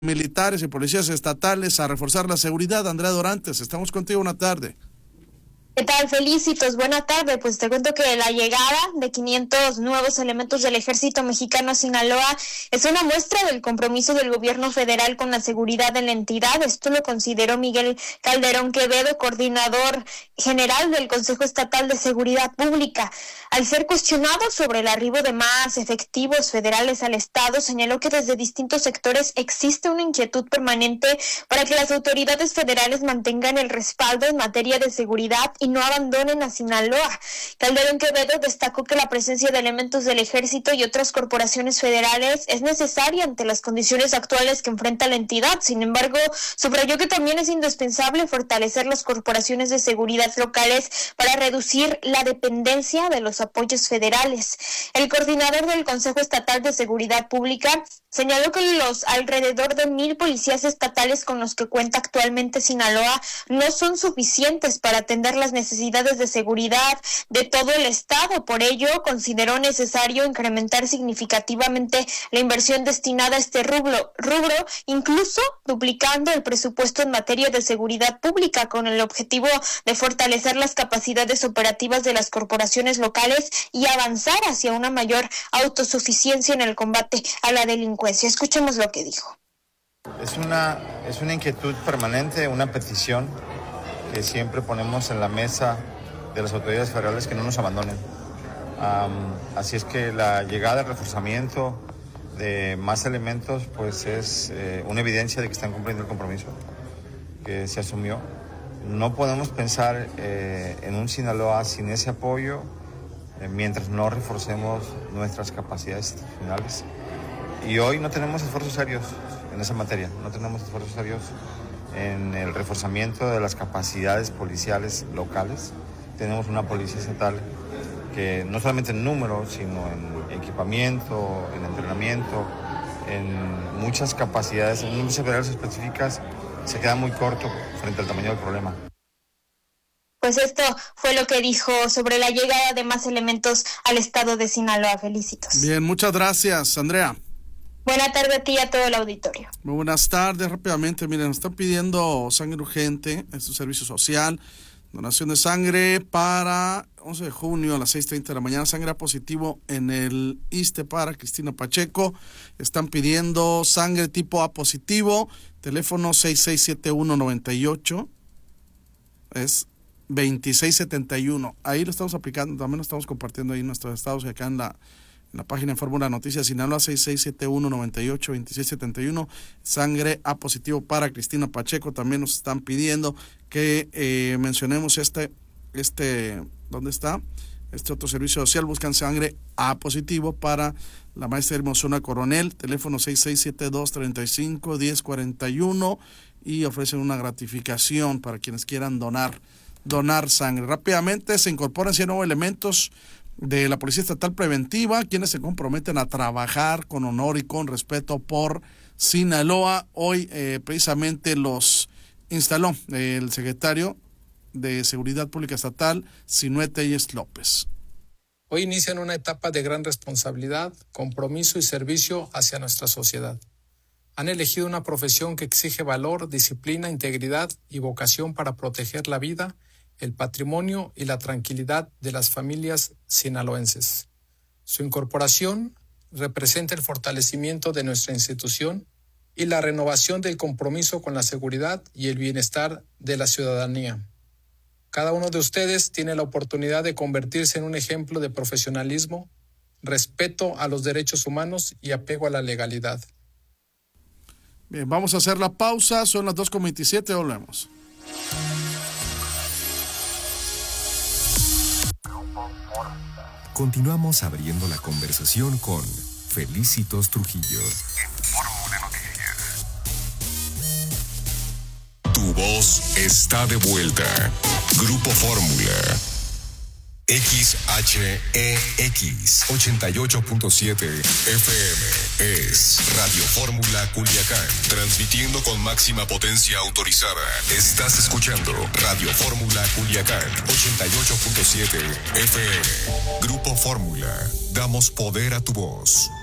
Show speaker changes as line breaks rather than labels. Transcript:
militares y policías estatales a reforzar la seguridad. Andrea Dorantes, estamos contigo, una tarde.
¿Qué tal? Felicitos, buena tarde. Pues te cuento que la llegada de 500 nuevos elementos del Ejército Mexicano a Sinaloa es una muestra del compromiso del gobierno federal con la seguridad de la entidad. Esto lo consideró Miguel Calderón Quevedo, coordinador general del Consejo Estatal de Seguridad Pública. Al ser cuestionado sobre el arribo de más efectivos federales al estado, señaló que desde distintos sectores existe una inquietud permanente para que las autoridades federales mantengan el respaldo en materia de seguridad y no abandonen a Sinaloa. Calderón Quevedo destacó que la presencia de elementos del Ejército y otras corporaciones federales es necesaria ante las condiciones actuales que enfrenta la entidad. Sin embargo, subrayó que también es indispensable fortalecer las corporaciones de seguridad locales para reducir la dependencia de los apoyos federales. El coordinador del Consejo Estatal de Seguridad Pública señaló que los alrededor de 1,000 policías estatales con los que cuenta actualmente Sinaloa no son suficientes para atender las necesidades de seguridad de todo el estado. Por ello, consideró necesario incrementar significativamente la inversión destinada a este rubro, incluso duplicando el presupuesto en materia de seguridad pública, con el objetivo de fortalecer las capacidades operativas de las corporaciones locales y avanzar hacia una mayor autosuficiencia en el combate a la delincuencia. Escuchemos lo que dijo.
Es una inquietud permanente, una petición que siempre ponemos en la mesa de las autoridades federales, que no nos abandonen. Así es que la llegada, el reforzamiento de más elementos, pues es una evidencia de que están cumpliendo el compromiso que se asumió. No podemos pensar en un Sinaloa sin ese apoyo mientras no reforcemos nuestras capacidades institucionales. Y hoy no tenemos esfuerzos serios en esa materia, no tenemos esfuerzos serios en el reforzamiento de las capacidades policiales locales. Tenemos una policía estatal que no solamente en número, sino en equipamiento, en entrenamiento, en muchas capacidades, en muchas federales específicas, se queda muy corto frente al tamaño del problema.
Pues esto fue lo que dijo sobre la llegada de más elementos al estado de Sinaloa. Felicitos.
Bien, muchas gracias, Andrea.
Buena tarde a ti y a todo el auditorio.
Muy buenas tardes. Rápidamente, miren, nos están pidiendo sangre urgente, este servicio social, donación de sangre para 11 de junio a las 6:30 de la mañana, sangre A positivo en el ISSSTE para Cristina Pacheco. Están pidiendo sangre tipo A positivo, teléfono 667198, es 2671. Ahí lo estamos aplicando, también lo estamos compartiendo ahí en nuestros estados y acá en la página de Fórmula Noticias Sinaloa, 6671982671, sangre A positivo para Cristina Pacheco. También nos están pidiendo que mencionemos ¿dónde está? Este otro servicio social. Buscan sangre A positivo para la maestra Hermosuna Coronel, teléfono 6672351041, y ofrecen una gratificación para quienes quieran donar sangre. Rápidamente se incorporan 100 nuevos elementos de la Policía Estatal Preventiva, quienes se comprometen a trabajar con honor y con respeto por Sinaloa. Hoy precisamente los instaló el secretario de Seguridad Pública Estatal, Sinué Telles López.
Hoy inician una etapa de gran responsabilidad, compromiso y servicio hacia nuestra sociedad. Han elegido una profesión que exige valor, disciplina, integridad y vocación para proteger la vida, el patrimonio y la tranquilidad de las familias sinaloenses. Su incorporación representa el fortalecimiento de nuestra institución y la renovación del compromiso con la seguridad y el bienestar de la ciudadanía. Cada uno de ustedes tiene la oportunidad de convertirse en un ejemplo de profesionalismo, respeto a los derechos humanos y apego a la legalidad.
Bien, vamos a hacer la pausa, son las 2:27, volvemos.
Continuamos abriendo la conversación con Felicitos Trujillo. En Fórmula Noticias. Tu voz está de vuelta. Grupo Fórmula. XHEX 88.7 FM es Radio Fórmula Culiacán, transmitiendo con máxima potencia autorizada. Estás escuchando Radio Fórmula Culiacán 88.7 FM. Grupo Fórmula, damos poder a tu voz.